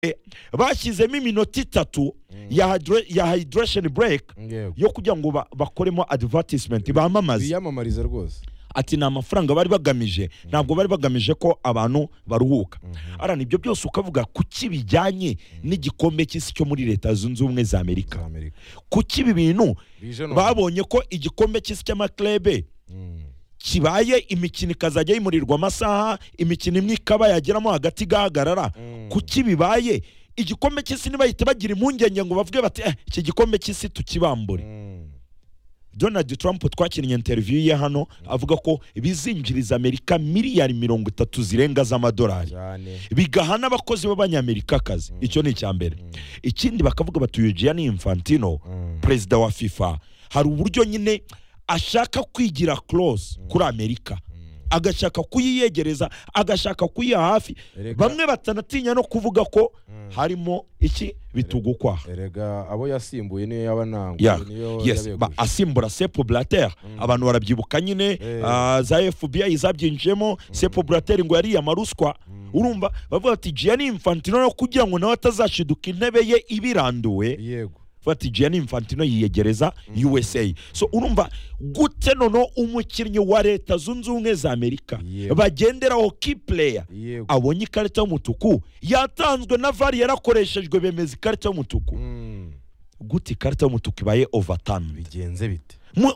bashyizemo iminota 3 ya hydration break yo kugira ngo bakoremo advertisement bamamaze biyamamariza rwose. ati na amafaranga bari bagamije ntabwo bari bagamije ko abantu baruhuka. Arana ibyo byose ukavuga kuki bijyanye n'igikombe cy'isi cyo muri Leta Zunze Ubumwe za Amerika. Kuki ibi bintu babonye ko igikombe cy'isi cy'amaklebe kibaye imikino ikazajya yimurirwa amasaha, imikino imwe ikaba yageramo hagati gahagarara. Kuki bibaye igikombe cy'isi nibayite bagira impungenge ngo bavuge bati iki gikombe cy'isi tukibambure. Donald Trump twakinnye interview ye hano avuga ko bizinjiriza Amerika miliyari 30 zirenga z'amadolari bigahana abakozi b'abanyamerika kazi. Icyo ni icyambere. Ikindi bakavuga bati Gianni Infantino president wa FIFA hari uburyo nyine ashaka kwigira close kuri Amerika, agashaka kuyiyegereza, agashaka kuyiha hafi. Bamwe batanatinya no kuvuga ko harimo iki bitugukwa. Erega abo yasimbuye niyo yabanango niyo asimbura Sepp Blatter. Abantu barabyibuka nyine za FBI zabyinjemo. Sepp Blatter ngo yari amaruswa. Urumva bavuga ati Gianni Infantino no kugira ngo nawe atazashiduka intebe ye ibiranduwe. Yego. Fati Gianni Infantino yiyegereza USA. So urumva gute nono umukinnyi wa Leta Zunze Ubumwe za Amerika bagenderaho key player abonye ikarita y'umutuku yatanzwe na VAR yarakoreshejwe bemeza ikarita y'umutuku. Gute ikarita y'umutuku ibaye overtime bigenze bite?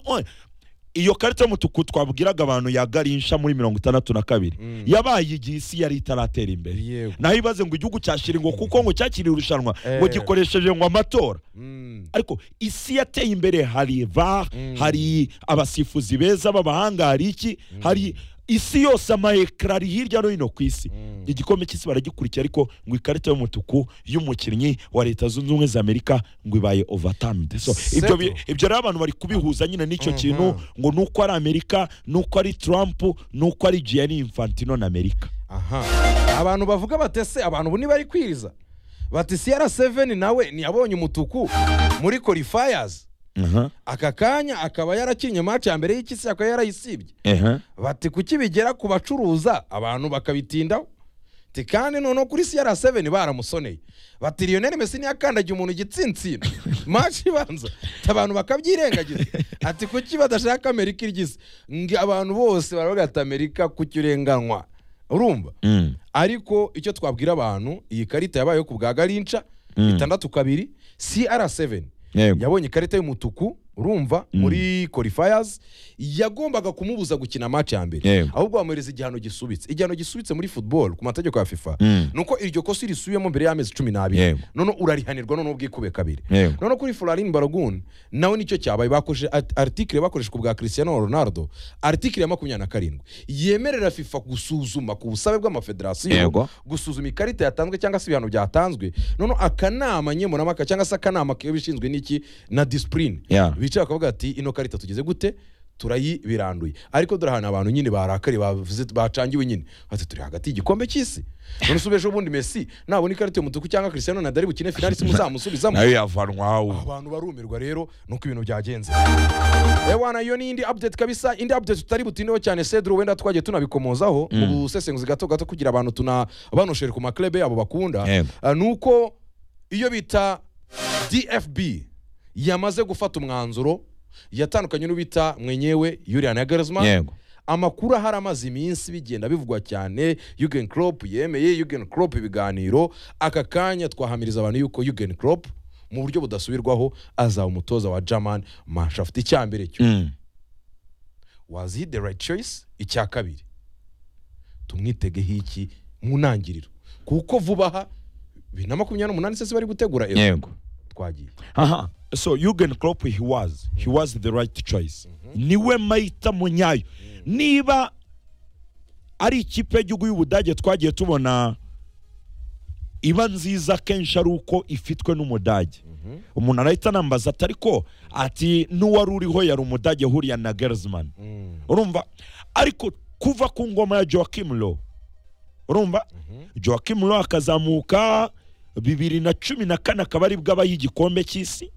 Iyo karita y'umutuku twabwiraga abantu ya Garinsha muri 62 yabaye igisi yari itaratera imbere. Naho ibaze ngo igihugu cyashira ngo kuko ngo cyakiriye urushanwa ngo gikoresheje ngo amatora. Ariko isi yateye imbere, hari VAR, hari abasifuzi beza b'abahanga, hari iki, hari isi yose amaekra ari hirya no hino ku isi. Igikombe cy'isi baragikurikira ariko ngo ikarita y'umutuku y'umukinnyi wa Leta Zunze Ubumwe za Amerika ngo ibaye overtime. So ibyo rero abantu bari kubihuza nyine n'icyo kintu ngo nuko ari Amerika, nuko ari Trump, nuko ari Gianni Infantino na Amerika. Abantu bavuga batese abantu buni bari kwiriza bati CR7 nawe ntiyabonye umutuku muri qualifiers. Aka kanya akaba yarakinye match ya mbere y'ikisi akaba yarayisibye. Bati kuki bigera ku bacuruza abantu bakabitindaho. Tikane nono kuri CR7 baramusoneye. Bati Lionel Messi yakandagiye umuntu igitsintsina match ibanza abantu bakabyirengagiza. Ati kuki badashaka Amerika irigise abantu bose barabagata Amerika kuki urenganwa. Urumva? Ariko icyo twabwira abantu iyi karita yabaye ku bwa Garinca 6-2 CR7 yabonye ikarita y'umutuku. Urumva muri qualifiers yagombaga kumubuza gukina match ya mbere ahubwo bamuhereza igihano gisubitse muri football ku mategeko ya FIFA. Nuko iryo kosi risubiyemo mbere y'amezi 12 none urarihanirwa none ubwikube kabiri. None kuri Florin Balogun nawe nicyo cyabaye bakoje article bakoresha ku bwa Cristiano Ronaldo article ya 27 yemerera FIFA gusuzuma ku busabe bw'amafederasiyo gusuzuma ikarita yatanzwe cyangwa se ibihano byatanzwe. None akanama nyemonamaka cyangwa se akanama kebishinzwe niki na discipline bicara akavuga ati ino karita tugeze gute turayibiranduye. Ariko durahana abantu nyine barakari bavuze bacangiwe nyine ati turi hagati y'igikombe cy'isi. None subeje ubundi Messi nabona ikarita y'umutuku cyangwa Cristiano Nadal bukine finali simuzamusubizamo nayo yavanwaho. Abantu barumirwa rero nuko ibintu byagenze. Ewana yo ni indi update kabisa, indi update tutari butindeho cyane Cedro wenda twagiye tunabikomozaho mu busesenguzi gato kugira abantu tunabanoshere ku maklebe yabo bakunda. Nuko iyo bita DFB yamaze gufata umwanzuro yatandukanye n'ubita mwenyewe Julian Nagelsmann. Amakuru haramaze iminsi bigenda bivugwa cyane. Jürgen Klopp yemeye Jürgen Klopp ibiganiro. Aka kanya twahamiriza abantu yuko Jürgen Klopp mu buryo budasubirwaho azaba umutoza wa German Mannschaft. Icyambere cyo was he the right choice? Icya kabiri tumwitege hiki munangiriro kuko vubaha 2028 sese bari gutegura twagiye. So Jürgen Klopp he was the right choice. Niwe mahita munyayo. Niba ari ikipe y'igihugu y'Ubudage twagiye tubona iba nziza kenshi ari uko ifitwe n'Umudage. Umuntu arahita nambaza atariko ati n'uwari uriho yari Umudage huriya na Nagelsmann. Urumva? Ariko kuva ku ngoma ya Joachim Löw. Urumva? Joachim Löw akazamuka 2014 akaba ari bw'abaye igikombe cy'isi.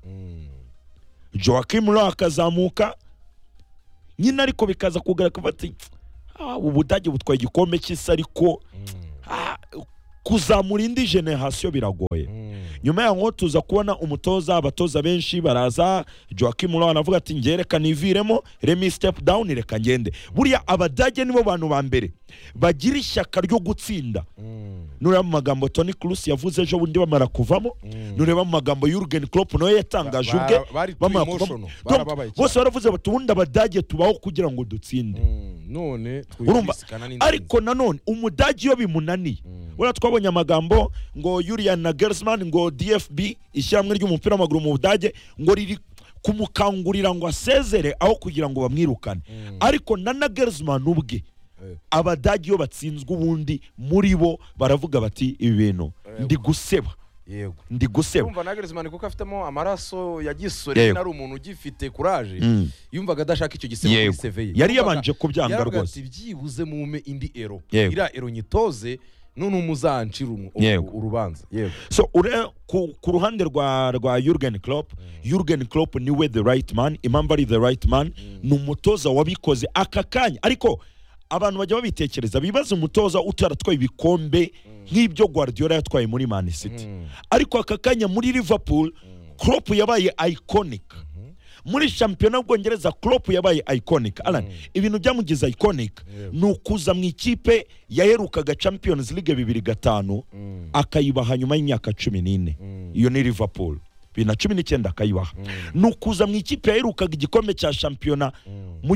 Joachim Löw akazamuka nyine ariko bikaza kugaragara bati Ubudage butwaye igikombe cy'isi ariko kuzamura indi generation biragoye. Nyuma yaho tuza kubona abatoza benshi baraza, Joachim Low anavuga ati ngereka niviremo, Remy step down reka ngende. Buriya abadage nibo bantu ba mbere bagira ishyaka ryo gutsinda. Nureba mu magambo Toni Kroos yavuze ejo bundi bamara kuvamo, nureba mu magambo Jurgen Klopp nawe yatangaje ubwe bamara kuvamo. Bose baravuze bati ubundi abadage tubaho kugira ngo dutsinde. None twibisikana n'indi. Ariko nanone umudage iyo bimunaniye. Wala twabonye amagambo ngo Julian Nagelsmann ngo DFB ishyamwe ry'umupira w'amaguru mu Budage ngo riri kumukangurira ngo asezere aho kugira ngo bamwirukane. Ariko na Nagelsmann ubwe abadage iyo batsinzwe ubundi muri bo baravuga bati ibi bintu ndi guseba. Yego. Ndi guseba. Urumva Nagelsmann kuko afitemo amaraso yagisore nari umuntu ugifite courage. Yumvaga adashaka icyo gisebo kuri CV. Yari yabanje kubyanga rwose. Byibuze mume indi ero. Ira ero nyitoze none umuzancira urubanza. Yego. So ku ruhande rwa Jurgen Klopp, Jurgen Klopp niwe the right man, impamvu ari the right man, ni umutoza wabikoze aka kanya. Ariko abantu bajya babitekereza bibaza umutoza utaratwaye ibikombe nk'ibyo Guardiola yatwaye muri Man City. Ariko aka kanya muri Liverpool Klopp yabaye iconic. Muri shampiyona y'Ubwongereza Klopp yabaye iconic. Alan, ibintu byamugize iconic nukuza mu ikipe yaherukaga Champions League 2005 akayibaha nyuma y'imyaka 14. Iyo ni Liverpool. 2019 akayibaha. Nukuza mu ikipe yaherukaga igikombe cya shampiyona mu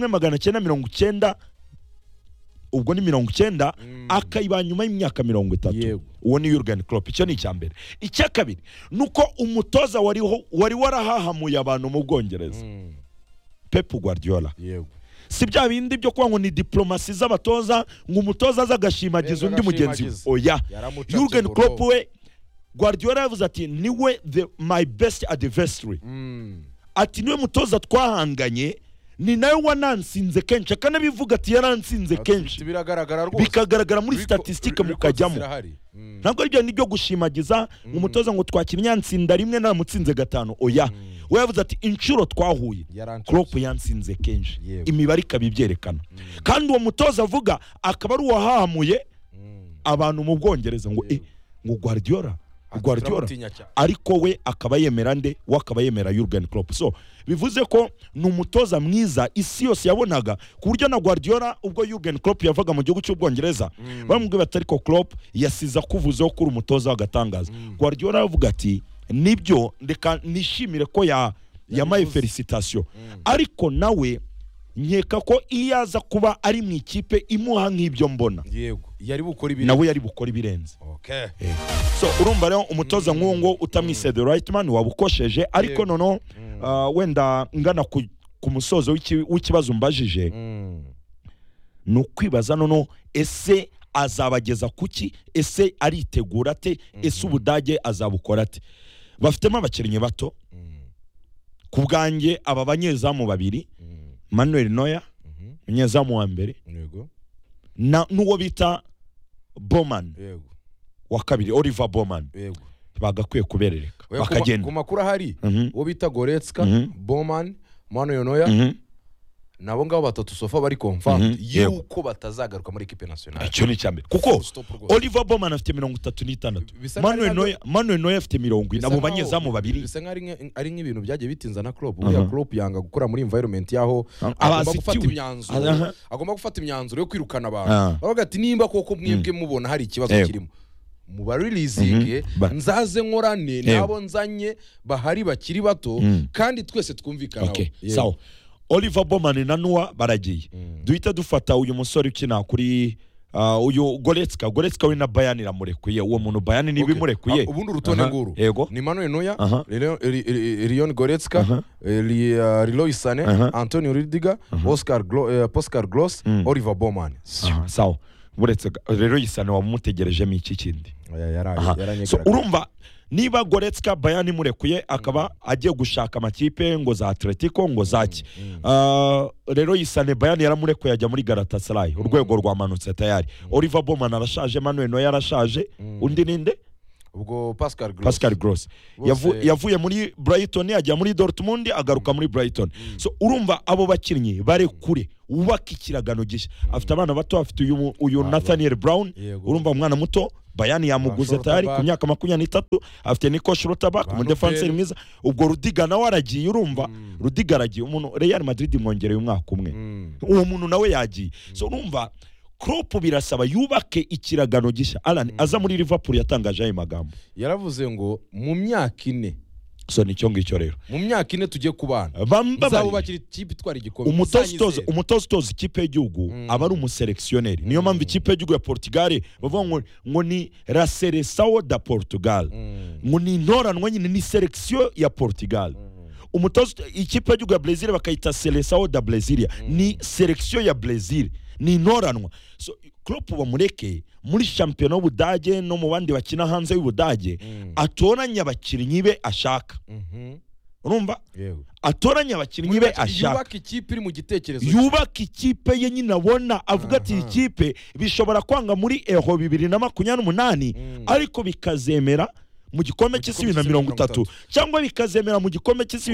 1990 ubwo ni 90 akayiba nyuma y'imyaka 30. Uwo ni Jurgen Klopp. Icyo ni icyambere. Icya kabiri nuko umutoza wari warahahamuye abantu mu Bwongereza, Pep Guardiola. Si bya bindi byo kuba ngo ni diplomasi z'abatoza ngo umutoza azagashimagiza undi mugenzi we. Oya, Jurgen Klopp we Guardiola yavuze ati niwe my best adversary. Ati niwe mutoza twahanganye, ni nawe wanansinze kenshi, akanabivuga ati yaransinze kenshi, bikagaragara muri statistique mukajyamo. Ntabwo ari byo nibyo gushimagiza umutoza ngo twakinnyansinda rimwe namutsinze 5. Oya, we yavuze ati inshuro twahuye Klopp yansinze kenshi, imibare ikabibyerekana. Kandi uwo mutoza avuga akaba ari uwahamuye abantu mu Bwongereza ngo ngo Guardiola ariko we akaba yemera nde, we akaba yemera Jurgen Klopp. So bivuze ko ni umutoza mwiza isi yose yabonaga, ku buryo na Guardiola ubwo Jurgen Klopp yavaga mu gihugu cy'Ubwongereza bamubwiye batari ko Klopp yasiza kuvuzeho kuri umutoza w'agatangaza. Guardiola avuga ati nibyo ndeka nishimire ko yamaye felicitation, ariko nawe nkeka ko iyaza kuba ari mu ikipe imuha nk'ibyo mbona. Yego, yari bukora ibiri nawe yari bukora ibirenze. Okay. So urumva rero umutoza nk'uwo utamwise the right man wabukosheje. Ariko nono wenda ngana ku musozo w'ikibazo mbajije, nukwibaza nono ese azabageza kuki, ese aritegura ate, ese Ubudage azabukora ate. Bafitemo abakinnyi bato ku bwanjye, aba banyezamu babiri, Manuel Neuer umunyezamu wa mbere, n'uwo bita Bowman wa kabiri, Oliver Bowman, bagakwiye kuberereka bakagenda. Ku makuru ahari uwo bita Goretzka, Bowman, Manuel Neuer, nabo ngabo batatu sofa bari confirmed yuko batazagaruka muri equipe nationale. Icyo ni cyambere kuko Oliver Bowman afite 36, Manuel Neuer afite 40. Nabo banyezamu babiri bisa ari nk'ibintu byagiye bitinza na Klopp. Uya Klopp yanga gukora muri environment yaho agomba gufata imyanzuro yo kwirukana abantu. Bavuga ati nimba koko mwebwe mubona hari ikibazo kirimo muba releasing nzaze nkorane nabo nzanye bahari bakiri bato kandi twese twumvikana. Sawa, Oliver Bowman na Noah baragiye. Duhita dufata uyu musore ukina kuri uyu Goretzka we na Bayern iramurekuye. Uwo muntu Bayern nibi murekuye. Ubundi urutonde nguru ni Manuel Neuer, Leon Goretzka, Leroy Sané, Antonio Rüdiger, Pascal Gross, Oliver Bowman. Sawa, buretse Leroy Sané wamutegerejemo iki kindi. So urumva niba Goretzka Bayern murekuye akaba agiye gushaka amakipe ngo za Atletico ngo zaki, rero Yisane Bayern yaramurekuye ajya muri Galatasaray, urwego rwamanutse tayari. Oliver Bowman arashaje, Manuel Neuer yarashaje, undi ninde ubwo Pascal Gross yavuye muri Brighton ajya muri Dortmund agaruka muri Brighton. So urumva abo bakinnyi bare kure ubaka ikiragano gishya. Afite abana bato, afite uyu Nathaniel Brown, urumva umwana muto Bayani yamuguze tayari ku myaka 23 afite Nico Schlotterbeck umudefanseri mwiza ubwo Rudiga nawe aragiye urumva Rudiga aragiye umuntu Real Madrid imwongereye umwaka umwe uwo muntu nawe yagiye so urumva Klopp birasaba yubake ikiragano gisha Alan aza muri Liverpool yatangaje ayo magambo yaravuze ngo mu myaka 4 so nicyo ngicyo rero mu myaka 4 tujye kubana nzabubakira ikipe itwara igikombe umutostozi ikipe y'igihugu aba ari umuseleksioneri niyo mpamvu ikipe y'igihugu ya Portugal bavuga ngo ni la seleção da Portugal ngo ni intoranwa nyine ni selection ya Portugal ikipe y'igihugu ya Brazil bakayita seleção da Brasilia ni selection ya Brazil ni intoranwa so Klopp bamureke muri champion y'Ubudage no mu bandi bakina hanze y'Ubudage atoranya abakinnyi be ashaka urumva atoranya abakinnyi be ashaka yubaka ikipe iri mu gitekerezo yubaka ikipe ye nyine abona avuga ati ikipe bishobora kwanga muri Euro 2028 ariko bikazemera mu gikombe cy'isi 2030 cyangwa bikazemera mu gikombe cy'isi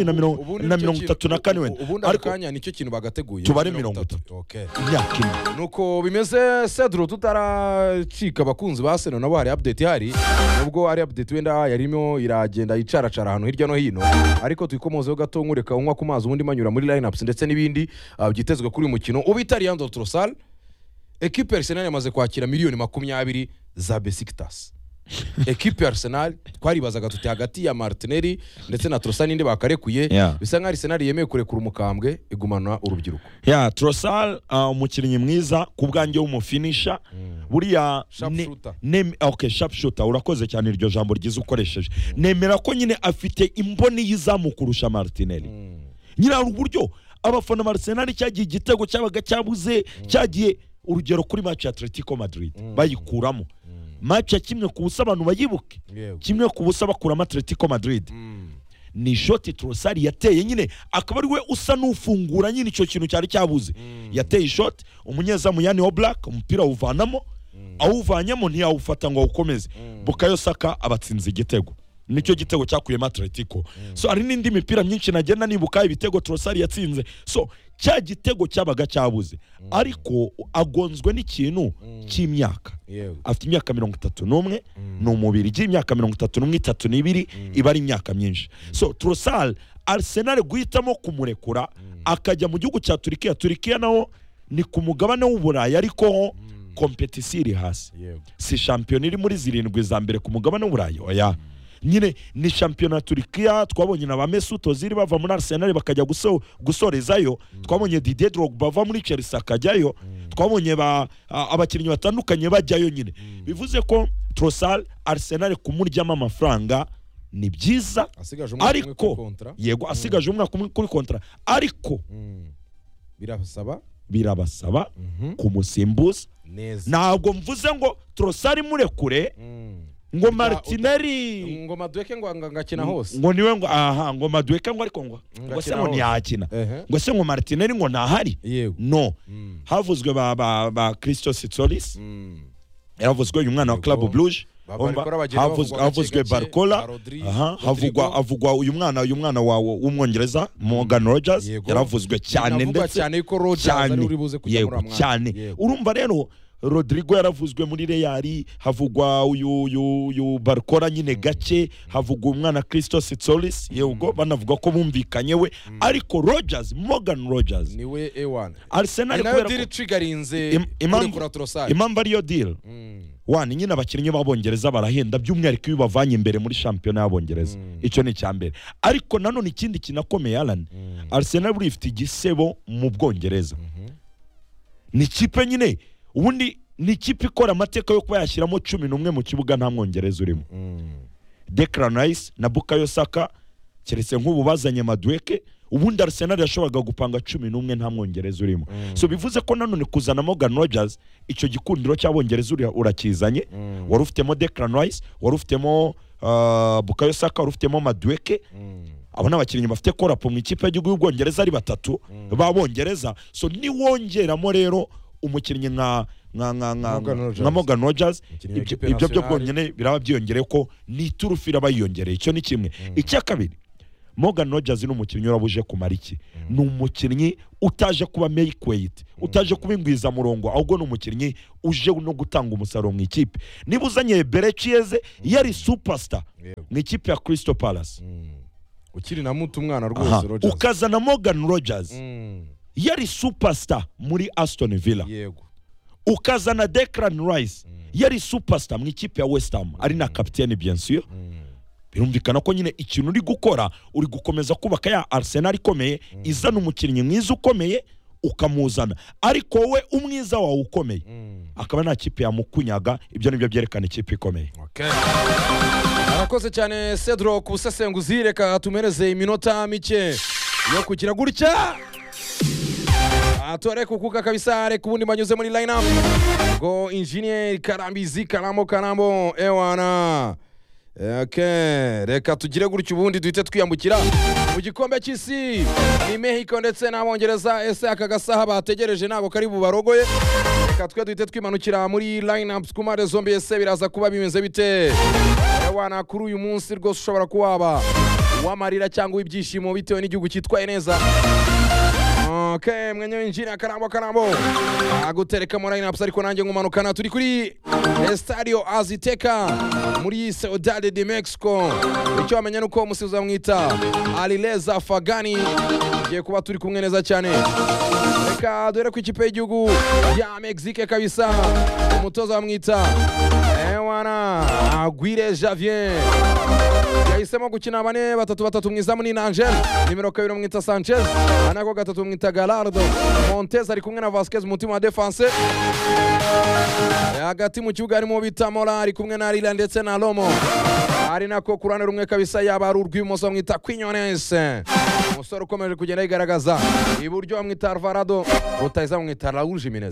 2034 ariko kanya nicyo kintu bagateguye tubare 30 okay imyaka nuko bimeze Cedro tutaracika abakunzi ba Arsenal nabo hari update hari nubwo ari update wenda yarimo iragenda yicaracara ahantu hirya no hino ariko twikomozeho gato nkureka unywa ku mazi ubundi manyura muri lineups ndetse n'ibindi byitezwe kuri mukino ubita Leandro Trossard equipe Arsenal yamaze kwakira miliyoni 20 za Besiktas equipe Arsenal twaribazaga tuti hagati ya Martinelli ndetse na Trossard ninde bakarekuye bisa nka Arsenal yemeye kurekura umukambwe igumana urubyiruko Trossard umukinnyi mwiza ku bwanjye w'umufinisha buriya sharpshooter urakoze cyane iryo jambo ryiza ukoresheje nemera ko nyine afite imboni yizamukurusha Martinelli nyina uburyo abafana Arsenal cyagiye igitego cyabaga cyabuze cyagiye urugero kuri match ya Atletico Madrid bayikuramo match ya kimwe ku busa abantu bayibuke kimwe ku busa bakuramo Atletico Madrid ni shot Trossard yateye nyine akaba ari we usa n'ufungura nyine icyo kintu cyari cyabuze yateye shot umunyezamu Yani Oblak umupira uvanamo awuvanyemo ntiyawufata ngo awukomeze Bukayo Saka abatsinze igitego nicyo gitego cyakuyemo Atletico so ari n'indi mipira myinshi nagenda nibuka ibitego Trossard yatsinze so cya gitego cyabaga cyabuze ariko agonzwe n'ikintu cy'imyaka afite imyaka 31 n'umubiri y'imyaka 32 iba ari imyaka myinshi so Trossard Arsenal guhitamo kumurekura akajya mu gihugu cya Turkiya naho ni ku mugabane w'Uburayi ariko competition iri hasi si champion iri muri zirindwi za mbere ku mugabane w'Uburayi oya nyine ni championnat Turkiya twabonye na ba Mesut Ozil bava muri Arsenal bakajya gusorezayo twabonye Didier Drogba bava muri Chelsea akajyayo twabonye abakinnyi batandukanye bajyayo nyine bivuze ko Trossard Arsenal kumuryama amafaranga ni byiza ariko yego asigaje umwaka kuri kontra ariko birabasaba kumusimbuza ntabwo mvuze ngo Trossard murekure ngo Martinelli ngo Madueke ngo ngakina hose ngo niwe ngo ngo Madueke ngo ariko ngo se ngo ntiyakina ngo se ngo Martinelli ngo ntahari no havuzwe ba Christos Tsolis yaravuzwe uyu mwana wa Club Brugge havuzwe Barcola havugwa uyu mwana w'umwongereza Morgan Rogers yaravuzwe cyane ndetse cyane urumva rero Rodrigo yaravuzwe muri Real havugwa uyu Barcola nyine gake havugwa umwana Christos Tsolis yego banavuga ko bumvikanye we ariko Morgan Rogers niwe A1 Arsenal kubera trigarinze kuri Trossard impamvu ariyo deal wani nyine abakinnyi b'Abongereza barahenda by'umwihariko iyo bavanye imbere muri champion y'Abongereza icyo ni cyambere ariko nanone ikindi kinakomeye Alan Arsenal buri ifite igisebo mu Bwongereza ni kipe nyine ubundi ni ikipe ikora amateka yo kuba yashyiramo 11 mu kibuga nta Mwongereza urimo Declan Rice na Bukayo Saka keretse nk'ubu bazanye Madueke ubundi Arsenal yashoboraga gupanga 11 nta Mwongereza urimo so bivuze ko nanone kuzana Morgan Rogers icyo gikundiro cy'Abongereza urakizanye wari ufitemo Declan Rice wari ufitemo Bukayo Saka wari ufitemo Madueke abo n'abakinnyi bafite korapo mu ikipe y'igihugu y'Ubwongereza ari batatu b'Abongereza so ni wongeramo rero umukinnyi nka Morgan Rogers ibyo byo bwonyine biraba byiyongereye ko ni turufira bayiyongereye icyo ni kimwe icya kabiri Morgan Rogers ni umukinnyi urabuje kumara iki ni umukinnyi utaje kuba make weight utaje kuba ingwiza murongo ahubwo ni umukinnyi uje no gutanga umusaruro mu ikipe niba uzanye Berechieze yari superstar mu ikipe ya Crystal Palace ukiri na muto umwana rwose Rogers ukazana Morgan Rogers yari superstar muri Aston Villa yego ukazana Declan Rice yari superstar mu ikipe ya West Ham ari na capitaine bien sûr birumvikana ko nyine ikintu uri gukora uri gukomeza kubaka ya Arsenal ikomeye izana umukinnyi mwiza ukomeye ukamuzana ariko we umwiza wawe ukomeye akaba nta kipe yamukunyaga ibyo nibyo byerekana ikipe ikomeye. Okay. Arakoze cyane Cedro ku busesenguzi reka tumereze iminota mike yo kugira gutya atore kukuka kabisa reka ubundi banyuze muri line up go engineer Karambizi Karambo ewana. Okay, reka tugire gutyo ubundi duhite twiyambukira mu gikombe cy'isi ni Mexico ndetse n'Abongereza ese aka gasaha bategereje nabo kari bubarogoye reka twe duhite twimanukira muri line up kumare zombi ese biraza kuba bimeze bite ewana kuri uyu munsi rwose ushobora kuwaba wamarira cyangwa ibyishimo bitewe n'igihugu cyitwaye neza. Okay, mwenye engineer Karambo agutereka mu line ups ariko nanjye ngumanukana turi kuri Estadio Azteca muri Ciudad de Mexico icyo amenya nuko umusifuzi amwita Alileza Fagani giye kuba turi kumwe neza cyane reka dore ku ikipe y'igihugu ya Mexique kabisa umutoza amwita ewana Aguirre Javier yahisemo gukina bane batatu mwiza muri Angel nimero 2 mwita Sanchez anako gatatu mwita Gallardo Montes ari kumwe na Vasquez mutima wa defense hagati mu kibuga harimo bita Mola ari kumwe na Lila ndetse na Lomo ari nako kurane rumwe kabisa yaba ari urw'imoso mwita Quinones umusore ukomeje kugenda yigaragaza iburyo mwita Alvarado utayiza mwita Raúl Jiménez.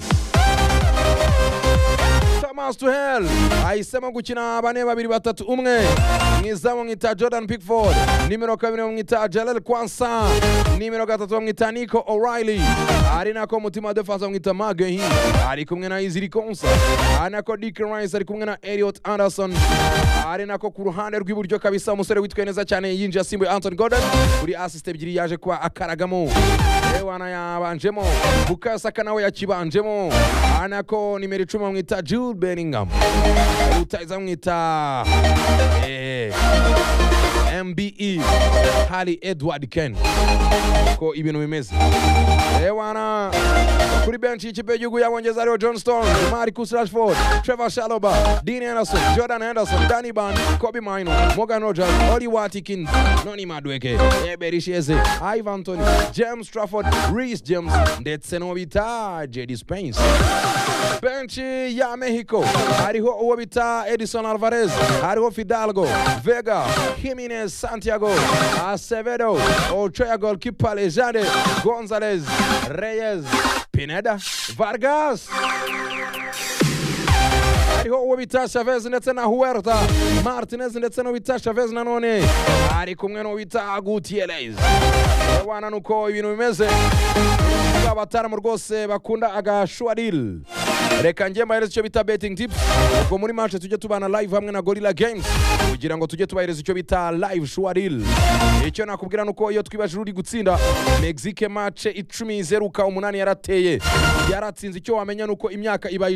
Thomas Tuchel ahisemo gukina bane babiri batatu umwe mwizamu mwita Jordan Pickford nimero 2 mwita Jalel Kwansa nimero 3 mwita Nico O'Reilly ari nako mutima defense mwita Maguire ari kumwe na Ezri Konsa ari nako Declan Rice ari kumwe na Elliot Anderson ari nako ku ruhande rw'iburyo kabisa umusore witwe neza cyane yinjiye asimbuye Anthony Gordon kuri assist ebyiri yaje kwa akaragamo ewana yabanjemo Bukayo Saka nawe yakibanjemo anako nimero 10 mwita Jude Bellingham utayiza mwita MBE Harry Edward Kane ko ibintu bimeze ewana kuri bench y'ikipe y'igihugu y'Abongereza ariyo John Stones, Marcus Rashford, Trevor Chalobah, Dean Anderson, Jordan Henderson, Danny Ban, Kobe Mainoo, Morgan Rogers, Oli Watkins, Noni Madueke, Berechieze, Ivan Toney, James Trafford, Reece James ndetse no bita Jadon Spence. Bench ya Mexico hariho uwo bita Edison Alvarez, hariho Fidalgo, Vega, Jimenez, Santiago, Acevedo, Ochoa goalkeeper Alejandro Gonzalez, Reyes, Pineda, Vargas. hariho uwo bita Chavez ndetse na Huerta, Martinez ndetse no bita Chavez nanone ari kumwe no bita Gutierrez. Wana nuko ibintu bimeze abataramu rwose bakunda agashwaril. Reka njye mbahereza icyo bita betting tips ubwo muri match tujye tubana live hamwe na Gorilla Games kugira ngo tujye tubahereza icyo bita live shwaril. Icyo nakubwira nuko iyo twibajije uri gutsinda Mexique match 10-0 yarateye yaratsinze. Icyo wamenya nuko imyaka ibaye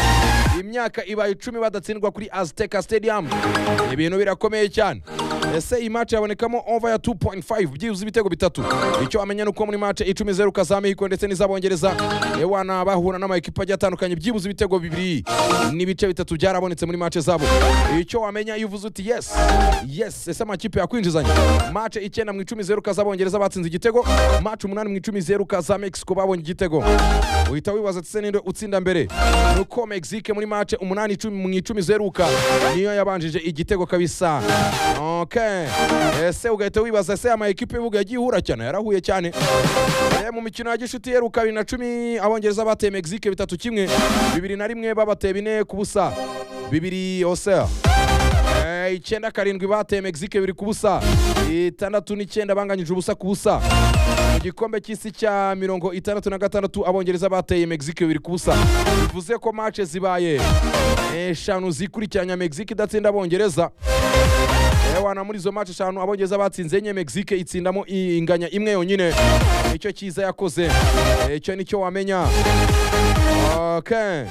10 badatsindwa kuri Azteca Stadium. Ibintu birakomeye cyane. Ese iyi match yabonekamo over ya 2.5 byibuze ibitego bitatu. Icyo wamenya nuko muri match 10-0 za Mexico ndetse n'izabongereza ewana bahura n'ama ekipa atandukanye byibuze ibitego bibiri n'ibice bitatu byarabonetse muri match zabo. Icyo wamenya iyo uvuze uti yes ese amakipe yakwinjizanye match 9 mu 10-0 z'abongereza batsinze igitego, match 8 mu 10-0 za Mexico babonye igitego. Uhita wibaza ati ninde utsinda mbere? Nuko Mexique muri match 8 mu 10-0 niyo yabanjije igitego kabisa. Okay, ese ugahita wibaza ese ama ekipe y'ubuga yagiye ihura cyane yarahuye cyane. Mu mikino ya gishuti yeruka 2010 abongereza bateye Mexique 3-1, 2001 babateye 4-0, 2000 9-7 bateye Mexique 2-0, 6-9 banganyije ubusa ku busa. Mu gikombe cy'isi cya 66 abongereza bateye Mexique 2-0. Bivuze ko match zibaye 5 zikurikiranya Mexique idatsinda abongereza. wana muri izo match eshanu abongereza batsinze enye, Mexique itsindamo inganya imwe yonyine. Icyo cyiza yakoze, icyo nicyo wamenya. Okay.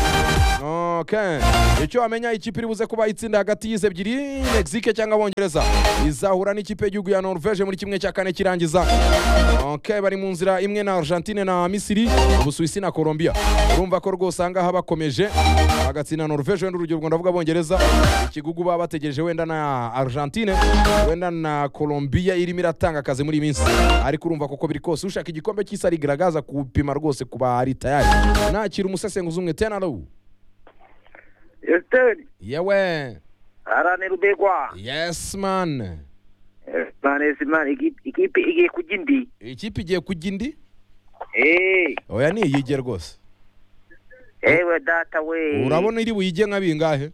Icyo wamenya, ikipe iri buze kuba itsinda hagati y'izi ebyiri, Mexique cyangwa Abongereza, izahura n'ikipe y'igihugu ya Norvège muri kimwe cya kane kirangiza. Okay, bari mu nzira imwe na Argentine na Misiri, Ubusuwisi na Colombia. Urumva ko rwose ahangaha bakomeje bagatsinda Norvège, wenda urugero ndavuga Abongereza, ikigugu baba bategereje wenda na Argentine, wenda na Colombia irimo iratanga akazi muri minsi. Ariko urumva koko biri kose ushaka igikombe cy'isi arigaragaza kupima rwose kuba ari tayari. Nakira umusesenguzi umwe tenalo. Esther. Yewe. Arane Rubegwa. Yes man. Man, ikipe igiye kujya indi. Ikipe igiye kujya indi? Oya ni iyige rwose. Ewe data we. Urabona iri buyige nka bingahe?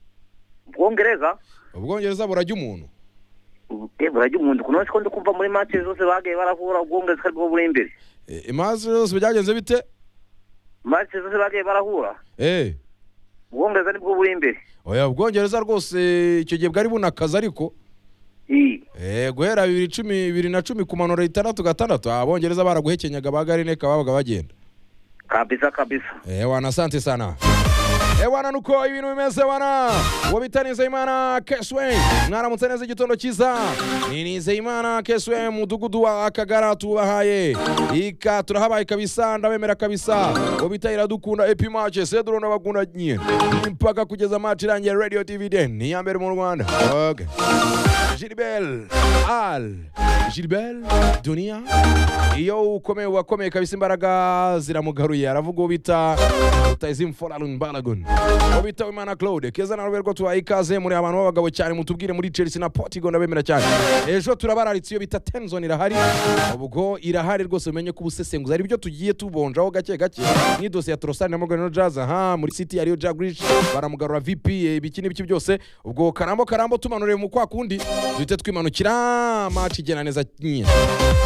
Ubwongereza burajya umuntu. Burajya umuntu kunose ko ndikumva muri match zose bagaye baravura ubwongereza kandi bwo buri imbere. Match zose byagenze bite? Match zose bagaye barahura. Ubwongereza nibwo buri imbere. Oya ubwongereza rwose icyo gihe bwari bunakaza ariko guhera 2010 kumanura 6-6 abongereza baraguhekenyaga bagarineka babaga bagenda kabisa. Wana asante sana. Wana nuko ibintu bimeze wana. Uwo bitanize Imana Keswe. Mwaramutse neza igitondo cyiza. Ninize Imana Keswe mudugudu wa Akagara tubahaye. Ika turahabaye kabisa ndabemera kabisa. Uwo bitayira dukunda epi match Cedro n'abagunda nyine. Impaka kugeza match irangiye Radio TV Den ni ya mbere mu Rwanda. Okay. Gilbert Dunia iyo ukomeye wakomeye kabisa imbaraga ziramugaruye aravuga ubita Utazim Foralun Balagun ubita Imana Claude keza na Roberto tuayikaze muri abantu b'abagabo cyane mutubwire muri Chelsea na Portugal ndabemera cyane ejo turabararitse iyo bita Tenzon irahari ubwo irahari rwose umenye ko ubusesenguza ari byo tugiye tubonjaho gake ni dosiye ya Trossard na Morgan Jazz muri City ariyo Jaglish baramugarura VP ibikini biki byose ubwo karambo tumanure mu kwa kundi duhite twimanukira match igena neza nyine